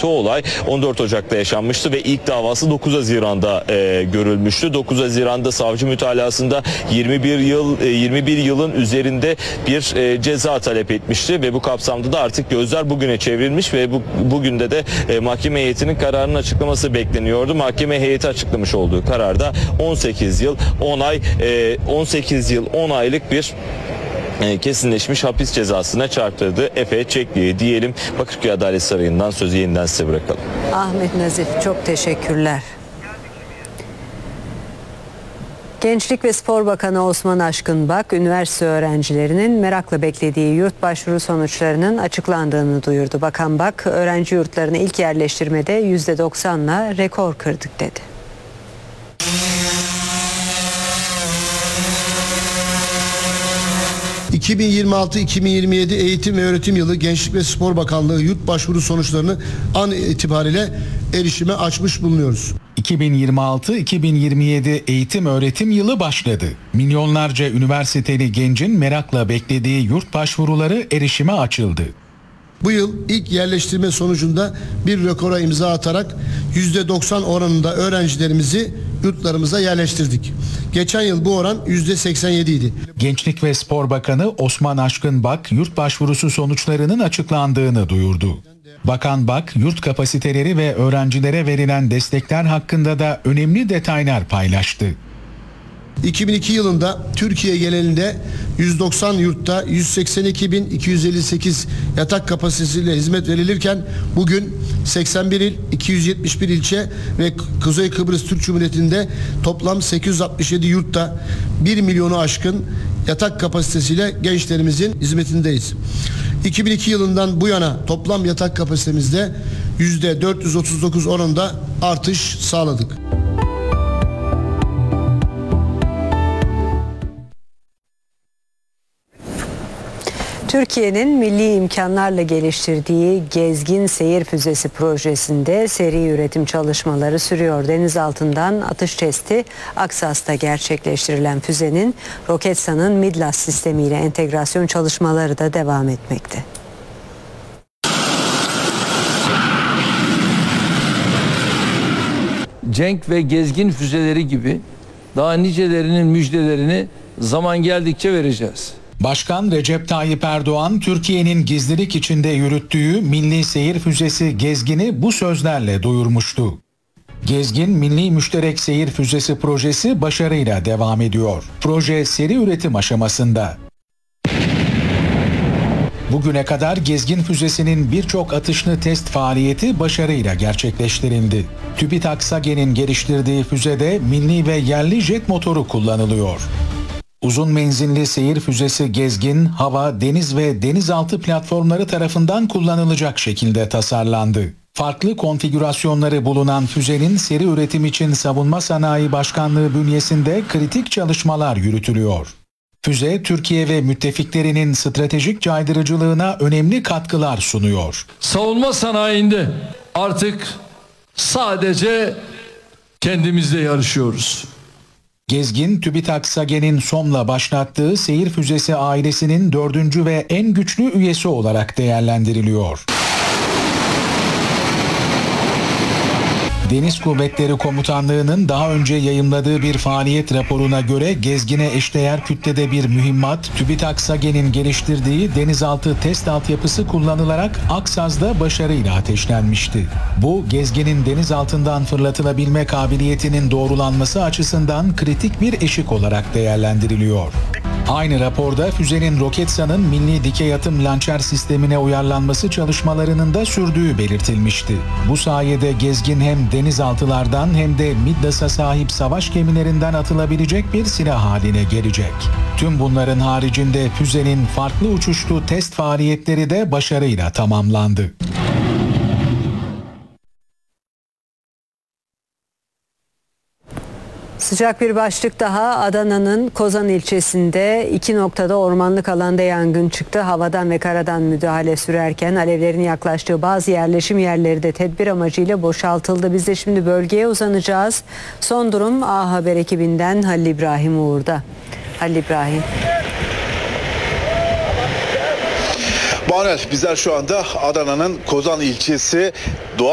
bahsettiği olay 14 Ocak'ta yaşanmıştı ve ilk davası 9 Haziran'da görülmüştü. 9 Haziran'da savcı mütalasında 21 yılın üzerinde bir ceza talep etmişti ve bu kapsamda da artık gözler bugüne çevrilmiş ve bugün de mahkeme heyetinin kararının açıklaması bekleniyordu. Mahkeme heyeti açıklamış olduğu kararda 18 yıl 10 aylık bir kesinleşmiş hapis cezasına çarptırdı Efe Çekli'ye diyelim. Bakırköy Adalet Sarayı'ndan sözü yeniden size bırakalım. Ahmet Nazif, çok teşekkürler. Gençlik ve Spor Bakanı Osman Aşkınbak, üniversite öğrencilerinin merakla beklediği yurt başvuru sonuçlarının açıklandığını duyurdu. Bakan Bak, öğrenci yurtlarına ilk yerleştirmede %90'la rekor kırdık dedi. ...2026-2027 eğitim ve öğretim yılı Gençlik ve Spor Bakanlığı yurt başvuru sonuçlarını an itibariyle erişime açmış bulunuyoruz. 2026-2027 eğitim öğretim yılı başladı. Milyonlarca üniversiteli gencin merakla beklediği yurt başvuruları erişime açıldı. Bu yıl ilk yerleştirme sonucunda bir rekora imza atarak %90 oranında öğrencilerimizi yurtlarımıza yerleştirdik. Geçen yıl bu oran %87 idi. Gençlik ve Spor Bakanı Osman Aşkınbak, yurt başvurusu sonuçlarının açıklandığını duyurdu. Bakan Bak, yurt kapasiteleri ve öğrencilere verilen destekler hakkında da önemli detaylar paylaştı. 2002 yılında Türkiye genelinde 190 yurtta 182.258 yatak kapasitesiyle hizmet verilirken bugün 81 il, 271 ilçe ve Kuzey Kıbrıs Türk Cumhuriyeti'nde toplam 867 yurtta 1 milyonu aşkın yatak kapasitesiyle gençlerimizin hizmetindeyiz. 2002 yılından bu yana toplam yatak kapasitemizde %439 oranında artış sağladık. Türkiye'nin milli imkanlarla geliştirdiği Gezgin Seyir Füzesi projesinde seri üretim çalışmaları sürüyor. Deniz altından atış testi Aksas'ta gerçekleştirilen füzenin Roketsan'ın Midlas sistemiyle entegrasyon çalışmaları da devam etmekte. Cenk ve Gezgin füzeleri gibi daha nicelerinin müjdelerini zaman geldikçe vereceğiz. Başkan Recep Tayyip Erdoğan, Türkiye'nin gizlilik içinde yürüttüğü milli seyir füzesi Gezgin'i bu sözlerle duyurmuştu. Gezgin Milli Müşterek Seyir Füzesi projesi başarıyla devam ediyor. Proje seri üretim aşamasında. Bugüne kadar Gezgin füzesinin birçok atışlı test faaliyeti başarıyla gerçekleştirildi. TÜBİTAK SAGE'nin geliştirdiği füzede milli ve yerli jet motoru kullanılıyor. Uzun menzilli seyir füzesi Gezgin, hava, deniz ve denizaltı platformları tarafından kullanılacak şekilde tasarlandı. Farklı konfigürasyonları bulunan füzenin seri üretim için Savunma Sanayi Başkanlığı bünyesinde kritik çalışmalar yürütülüyor. Füze, Türkiye ve müttefiklerinin stratejik caydırıcılığına önemli katkılar sunuyor. Savunma sanayinde artık sadece kendimizle yarışıyoruz. Gezgin, TÜBİTAK SAGE'nin SOM'la başlattığı seyir füzesi ailesinin 4. ve en güçlü üyesi olarak değerlendiriliyor. Deniz Kuvvetleri Komutanlığı'nın daha önce yayımladığı bir faaliyet raporuna göre Gezgin'e eşdeğer kütlede bir mühimmat, TÜBİTAK SAGE'nin geliştirdiği denizaltı test altyapısı kullanılarak Aksaz'da başarıyla ateşlenmişti. Bu, Gezgin'in deniz altından fırlatılabilme kabiliyetinin doğrulanması açısından kritik bir eşik olarak değerlendiriliyor. Aynı raporda füzenin Roketsan'ın milli dikey atım lançer sistemine uyarlanması çalışmalarının da sürdüğü belirtilmişti. Bu sayede Gezgin hem denizaltılardan hem de Midlas'a sahip savaş gemilerinden atılabilecek bir silah haline gelecek. Tüm bunların haricinde füzenin farklı uçuşlu test faaliyetleri de başarıyla tamamlandı. Sıcak bir başlık daha. Adana'nın Kozan ilçesinde 2 noktada ormanlık alanda yangın çıktı. Havadan ve karadan müdahale sürerken alevlerin yaklaştığı bazı yerleşim yerleri de tedbir amacıyla boşaltıldı. Biz de şimdi bölgeye uzanacağız. Son durum A Haber ekibinden Halil İbrahim Uğur'da. Halil İbrahim. Manuel, bizler şu anda Adana'nın Kozan ilçesi